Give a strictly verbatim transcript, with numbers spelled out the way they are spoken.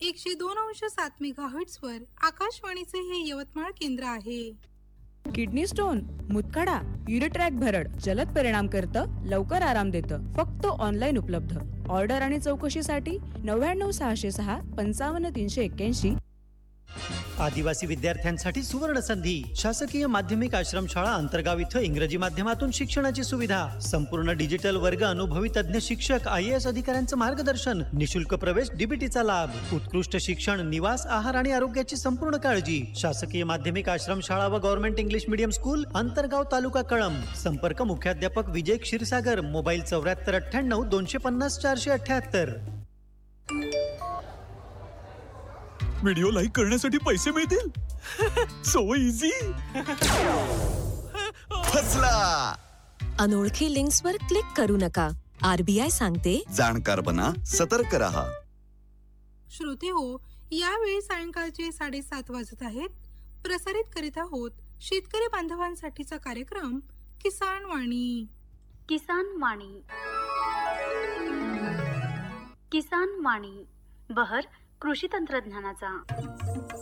एकशे दोन अंश सात मेगाहर्ट्झ वर आकाशवाणीचे हे यवतमाळ केंद्र आहे. किडनी स्टोन, मुतखडा, युरिट्रॅक भरड जलद परिणाम करतं, लवकर आराम देतं. फक्त ऑनलाईन उपलब्ध. ऑर्डर आणि चौकशीसाठी नव्याण्णव सहाशे सहा पंचावन्न तीनशे एक्क्याऐंशी. आदिवासी विद्यार्थ्यांसाठी सुवर्ण संधी. शासकीय माध्यमिक आश्रमशाळा अंतर्गाव इथं इंग्रजी माध्यमातून शिक्षणाची सुविधा. संपूर्ण डिजिटल वर्ग, अनुभवी तज्ञ शिक्षक, आय ए एस अधिकाऱ्यांचं मार्गदर्शन, निशुल्क प्रवेश, डीबीटीचा लाभ, उत्कृष्ट शिक्षण, निवास, आहार आणि आरोग्याची संपूर्ण काळजी. शासकीय माध्यमिक आश्रमशाळा व government English medium school, अंतर्गाव, taluka Kalamb. संपर्क मुख्याध्यापक विजय क्षीरसागर. मोबाईल चौऱ्याहत्तर अठ्ठ्याण्णव दोनशे पन्नास चारशे अठ्ठ्याहत्तर. व्हिडिओ लाईक करण्यासाठी पैसे मिळतील. So easy. फसला. अनोळखी लिंक्सवर क्लिक करू नका. आरबीआय सांगते, जाणकार बना, सतर्क रहा. श्रोते हो, यावेळी सायंकाळचे साडेसात वाजत आहेत. प्रसारित करीत आहोत शेतकरी बांधवांसाठीचा कार्यक्रम किसान वाणी. किसान वाणी. किसान वाणी बहर कृषी तंत्रज्ञानाचा.